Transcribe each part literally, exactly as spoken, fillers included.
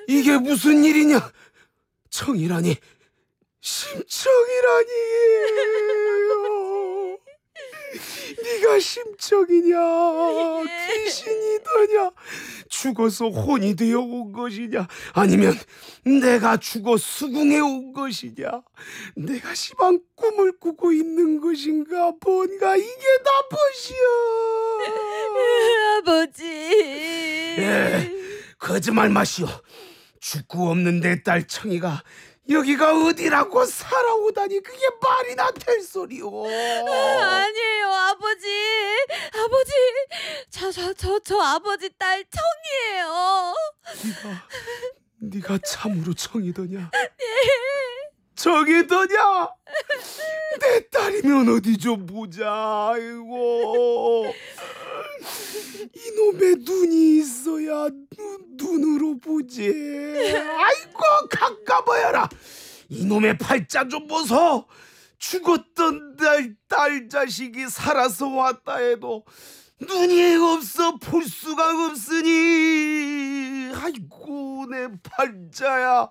이게 무슨 일이냐? 청이라니, 심청이라니. 네가 심청이냐, 귀신이더냐, 죽어서 혼이 되어 온 것이냐, 아니면 내가 죽어 수궁해 온 것이냐, 내가 시방 꿈을 꾸고 있는 것인가 뭔가, 이게 다 벗이여. 아버지. 예, 거짓말 마시오. 죽고 없는 내 딸 청이가 여기가 어디라고 살아오다니, 그게 말이나 될 소리오. 아니에요, 아버지. 아버지, 저 저 저 저 아버지 딸 청이에요. 네가 네가 참으로 청이더냐? 청이더냐? 내 딸이면 어디 좀 보자. 아이고, 이놈의 눈이 있어야 눈, 눈으로 보지. 아이고, 가까워야라. 이놈의 팔자 좀 보소. 죽었던 날 딸 자식이 살아서 왔다 해도 눈이 없어 볼 수가 없으니, 아이고 내 팔자야.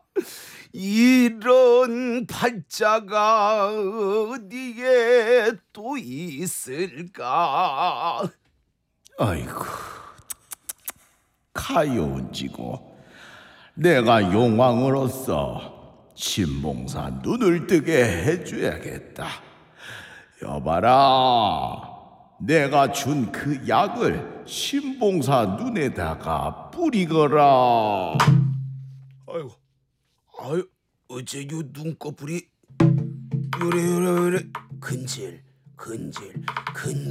이런 팔자가 어디에 또 있을까. 아이고, 가여운지고 내가 용왕으로서 신봉사 눈을 뜨게 해줘야겠다. 여봐라, 내가 준 그 약을 신봉사 눈에다가 뿌리거라. 아이고, 아유, 어째 요 눈꺼풀이 요래 요래 요래 근질 근질 근